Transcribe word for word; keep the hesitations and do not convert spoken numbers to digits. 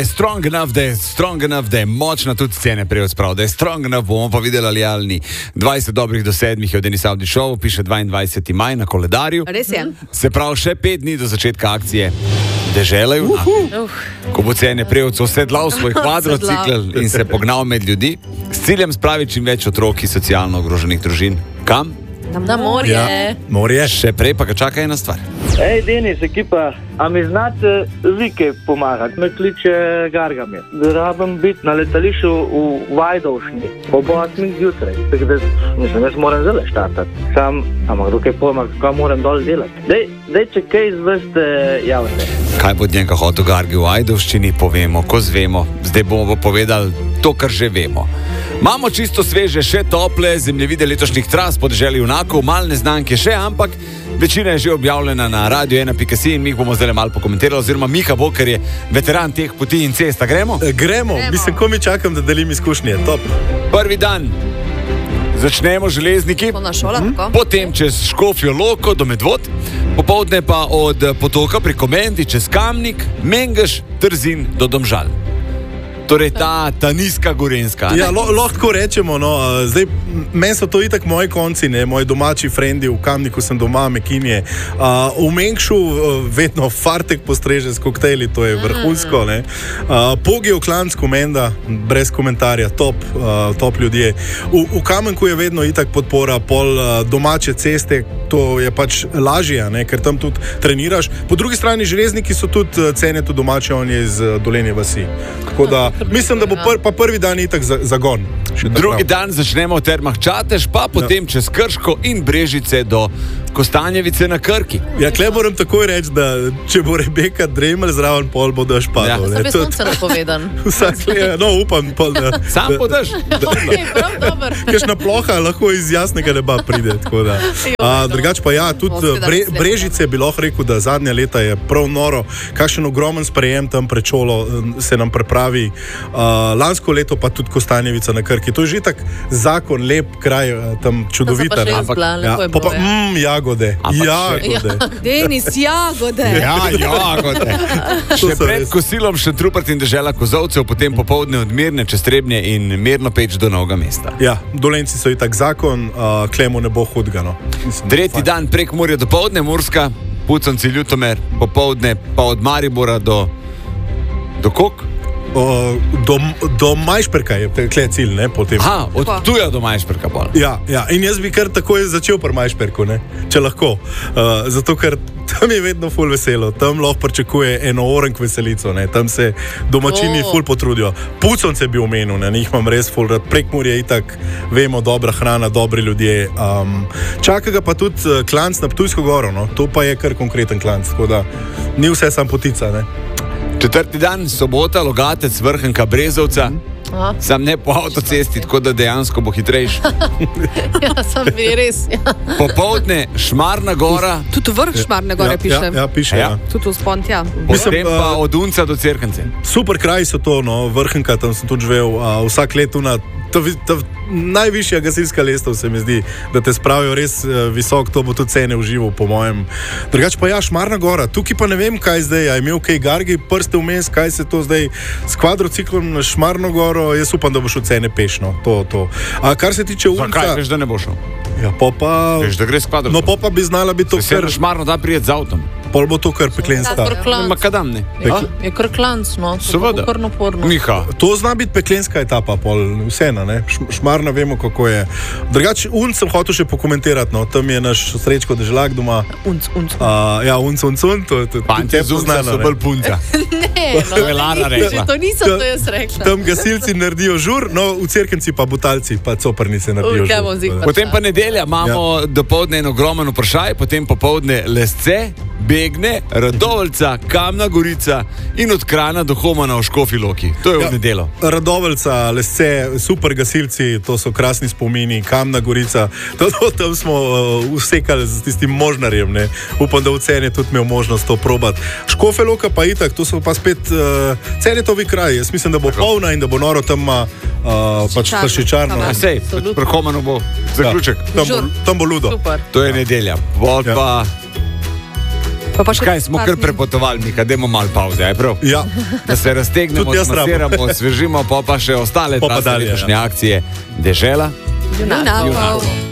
Strong enough, da je strong enough, da je močna tudi scene preosprav, da je strong enough, bomo pa videli ali ali ni. dvajset dobrih do sedmih je od Denis Audi Show, piše dvaindvajseti maj na koledarju. Res je. Se pravi, še pet dni do začetka akcije Dežela junakov. Uh. Ko bo cene prejevcev sedlal svoj kvadrocikl in se pognal med ljudi, s ciljem spraviti čim več otrok iz socialno ogroženih družin. Kam? Na morje. Ja, morje. Še prej pa ga čaka ena stvar. Ej, Denis, ekipa, a mi znate Vike pomagati? Me kliče Gargamir. Rabim biti na letališču v Vajdovšni ob osmih zjutraj. Tako da, mislim, jaz moram zelo štartati. Sam, ampak dokaj pomak, kaj moram dol delati. Dej, dej, če kaj izvrste, javite. Kaj bo od njega hotel Gargi v Vajdovščini, povemo, ko zvemo. Zdaj bomo pa povedali to, kar že vemo. Imamo čisto sveže, še tople zemljevide letošnjih tras po Deželi junakov, mal neznanke še, ampak večina je že objavljena na radio ena pika si in mi jih bomo zdaj malo pokomentirali, oziroma Miha bo, ker je veteran teh poti in cesta. Gremo? E, gremo, gremo. Mislim, ko mi čakam, da delim izkušnje. Top. Prvi dan. Začnemo železniki, šola, hm? Potem čez Škofjo Loko do Medvod, popoldne pa od Potoka pri Komendi čez Kamnik, Mengeš, Trzin do Domžal. Torej ta, ta nizka gorenska. Ja, lo, lahko rečemo, no, zdaj, meni so to itak moji konci, ne, moji domači frendi, v Kamniku sem doma, Mekinje. Uh, v Mengšu uh, vedno fartek postreže s koktejli, to je vrhunsko, ne. Uh, Pogi v Klanc, Komenda, brez komentarja, top, uh, top ljudje. V, v Kamenku je vedno itak podpora, pol uh, domače ceste, to je pač lažje, ne, ker tam tudi treniraš. Po drugi strani železniki so tudi uh, cene tu domače, on je iz uh, Dolenje vasi. Tako da mislim, da bo pr, pa prvi dan itak zagon. Drugi dan začnemo v Termah Čatež, pa potem ja. čez Krško in Brežice do Kostanjevice na Krki. Ja, kle moram takoj reči, da če bo Rebeka Dremelj zraven, pol bo daš padal. Ja, sem sonce napovedan. Vsak je, no upam, pol da. Sam bo daš. Ok, prav dober. Kakšna ploha lahko iz jasnega neba pride, tako da. A, drugač pa ja, tudi bre, Brežice bi lahko rekel, da zadnja leta je prav noro, kakšen ogromen sprejem tam pred šolo se nam pripravi. Uh, lansko leto pa tudi Kostanjevica na Krki. To je že tak zakon, lep kraj, tam čudovita. Ampak, ja, pa pa, mm, jagode. Ampak jagode. Ja, Denis, jagode. Ja, jagode. Še pred kosilom še Trupert in Dežela Kozovcev, potem popoldne od Mirne čez Trebnje in Mirno Peč do Novega mesta. Ja, Dolenci so itak zakon, uh, Klemu ne bo hudga, no. Tretji dan prek Murja do Poldne, Murska, Puconci, Ljutomer, popoldne pa od Maribora do do Kok? O, do, do Majšperka je tle cilj, ne, potem. Aha, od Ptuja do Majšperka pol. Ja, ja, in jaz bi kar takoj začel pri Majšperku, ne, če lahko. Uh, zato, ker tam je vedno ful veselo, tam lahko pričakuje eno orenk veselico, ne, tam se domačini oh. ful potrudijo. Puconce bi omenil, ne, njih imam res ful rad. Prekmurje itak, vemo, dobra hrana, dobri ljudje. Um, čaka ga pa tudi uh, Klanc na Ptujsko goro, no, to pa je kar konkreten Klanc, tako da ni vse sam potica, ne. Četrti dan, sobota, Logatec, Vrhunka, Brezovca. Aha. Sam ne po avtocesti, tako da dejansko bo hitrejši. Ja, sam bi res. Ja. Popoldne Šmarna gora. Tudi vrh Šmarne gore ja, piše. Ja, ja, piše, ja. ja. Tudi v spont, ja. Potem pa od Unca do Cerkance. Super kraj so to, no, Vrhunka, tam sem tudi živel, a, vsak let na ta, ta najvišja gasilska lestev se mi zdi, da te spravijo res uh, visok, to bo tudi cene uživo, po mojem. Drugač pa ja, Šmarna gora, tukaj pa ne vem, kaj zdaj, a je imel kaj Gargi prste vmes, kaj se to zdaj s kvadrociklom na Šmarno goro, jaz upam, da bo šel cene pešno, to, to. A kar se tiče Unca... Zakaj, veš, da ne bo šel? Ja, popa... Veš, da gre s kvadrociklom. No, popa bi znala biti to, kar... Šmarno da prijeti z avtom. Pol bo to kar peklen stav. Makadam, ne. Je kar Klanc, no. Seveda. Miha. To zna biti peklenska etapa, pol vseeno, ne. Šmarna vemo, kako je. Drugače, Unc sem hotel še pokomentirati, no. Tam je naš Srečko Deželak doma. Unc, unc. Uh, ja, Unc, unc, unc. To, to, Panti z Unca so bolj punca. Ne, no. To je Lara rekla. To nisem to jaz rekla. Tam gasilci naredijo žur, no, v Cerkenci pa butalci, pa coprnice naredijo žur. Potem pa nedelja imamo ja. dopoldne en ogromen vprašaj, potem popoldne Lesce, Begne, Radoveljca, Kamna Gorica in od Krana do Homana v Škofji Loki. To je v ja, nedelo. Radoveljca, Lesce, super gasilci, to so krasni spomini, Kamna Gorica, to, to, tam smo uh, usekali z tistim možnarjem, ne. Upam, da v Ceni tudi imel možnost to probati. Škofja Loka pa itak, to so pa spet uh, Cenetovi kraj. Jaz mislim, da bo tako polna in da bo noro tam uh, pač pršičarno. A sej, pri Homanu bo zaključek. Ja, tam, bo, tam bo ludo. Super. To je nedelja. Vol ja. pa Pa pa še Kaj smo kar partner. prepotovali, Mika, dajmo malo pauze, je prav? Ja. Da se raztegnemo, Tudi jaz smasiramo, osvežimo, pa pa še ostale Pa pa trase dalje, letošnje ja. akcije. Dežela, Junakov. junakov.